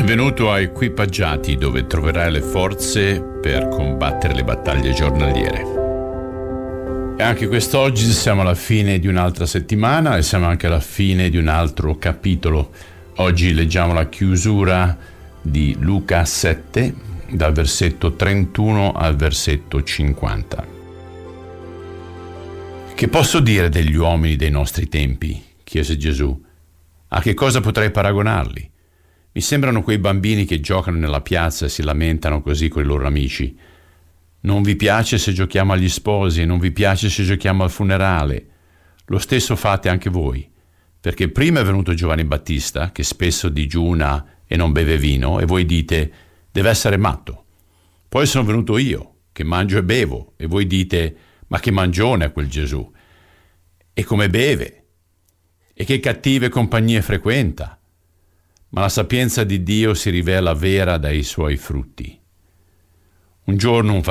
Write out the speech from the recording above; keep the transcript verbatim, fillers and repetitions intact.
Benvenuto a Equipaggiati, dove troverai le forze per combattere le battaglie giornaliere. E anche quest'oggi siamo alla fine di un'altra settimana e siamo anche alla fine di un altro capitolo. Oggi leggiamo la chiusura di Luca sette, dal versetto trentuno al versetto cinquanta. Che posso dire degli uomini dei nostri tempi? Chiese Gesù. A che cosa potrei paragonarli? Mi sembrano quei bambini che giocano nella piazza e si lamentano così con i loro amici. Non vi piace se giochiamo agli sposi, non vi piace se giochiamo al funerale. Lo stesso fate anche voi, perché prima è venuto Giovanni Battista, che spesso digiuna e non beve vino, e voi dite, deve essere matto. Poi sono venuto io, che mangio e bevo, e voi dite, ma che mangione è quel Gesù? E come beve? E che cattive compagnie frequenta? Ma la sapienza di Dio si rivela vera dai suoi frutti. Un giorno un